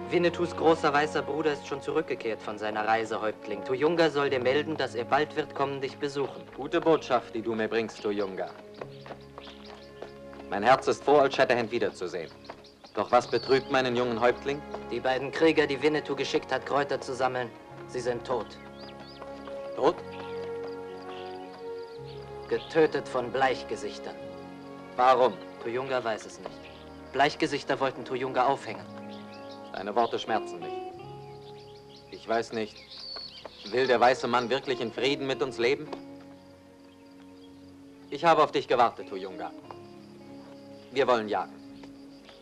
Winnetous großer weißer Bruder ist schon zurückgekehrt von seiner Reise, Häuptling. Tuyunga soll dir melden, dass er bald wird kommen, dich besuchen. Gute Botschaft, die du mir bringst, Tuyunga. Mein Herz ist froh, Old Shatterhand wiederzusehen. Doch was betrübt meinen jungen Häuptling? Die beiden Krieger, die Winnetou geschickt hat, Kräuter zu sammeln, sie sind tot. Tot? Getötet von Bleichgesichtern. Warum? Tuyunga weiß es nicht. Bleichgesichter wollten Tuyunga aufhängen. Deine Worte schmerzen mich. Ich weiß nicht, will der weiße Mann wirklich in Frieden mit uns leben? Ich habe auf dich gewartet, Tuyunga. Wir wollen jagen.